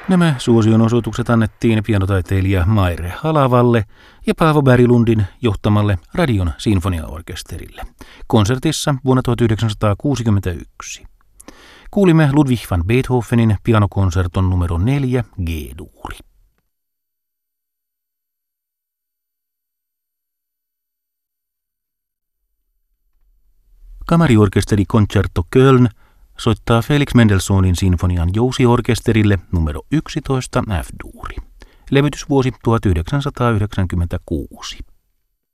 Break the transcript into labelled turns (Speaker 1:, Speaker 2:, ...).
Speaker 1: Nämä suosionosoitukset annettiin pianotaiteilija Maire Halavalle ja Paavo Berglundin johtamalle Radion sinfoniaorkesterille konsertissa vuonna 1961. Kuulimme Ludwig van Beethovenin pianokonserton numero 4 G-duuri. Kamariorkesteri Concerto Köln soittaa Felix Mendelssohnin sinfonian jousiorkesterille numero 11 F-duuri. Levytysvuosi 1996.